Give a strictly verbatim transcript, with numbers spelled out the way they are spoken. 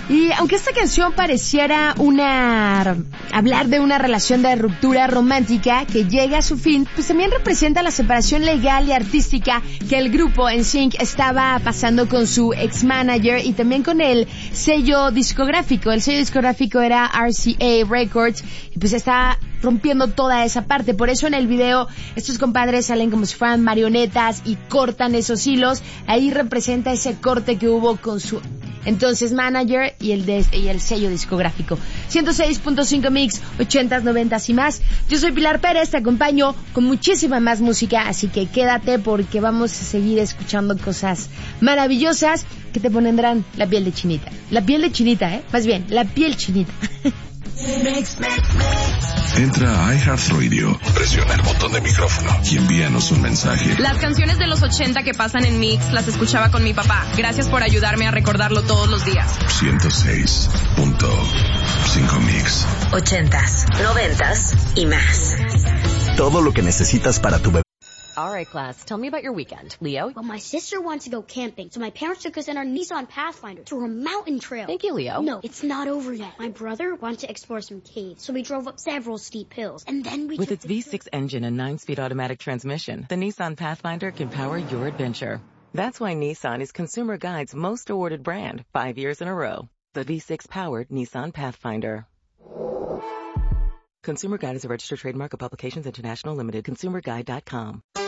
Y aunque esta canción pareciera una hablar de una relación de ruptura romántica que llega a su fin, pues también representa la separación legal y artística que el grupo N Sync estaba pasando con su ex-manager y también con el sello discográfico. El sello discográfico era R C A Records y pues está rompiendo toda esa parte. Por eso en el video estos compadres salen como si fueran marionetas y cortan esos hilos. Ahí representa ese corte que hubo con su entonces manager y el de, y el sello discográfico. ciento seis punto cinco Mix, ochentas, noventas y más. Yo soy Pilar Pérez, te acompaño con muchísima más música, así que quédate porque vamos a seguir escuchando cosas maravillosas que te pondrán la piel de chinita. La piel de chinita, ¿eh? Más bien, la piel chinita. Mix, mix, mix. Entra a iHeartRadio, presiona el botón de micrófono y envíanos un mensaje. Las canciones de los ochenta que pasan en Mix las escuchaba con mi papá. Gracias por ayudarme a recordarlo todos los días. ciento seis punto cinco Mix. Ochentas, noventas y más. Todo lo que necesitas para tu bebé. All right, class, tell me about your weekend. Leo? Well, my sister wants to go camping, so my parents took us in our Nissan Pathfinder to a mountain trail. Thank you, Leo. No, it's not over yet. My brother wanted to explore some caves, so we drove up several steep hills, and then we... With its V six engine and nine-speed automatic transmission, the Nissan Pathfinder can power your adventure. That's why Nissan is Consumer Guide's most awarded brand, five years in a row. The V six-powered Nissan Pathfinder. Consumer Guide is a registered trademark of Publications International Limited. consumer guide dot com.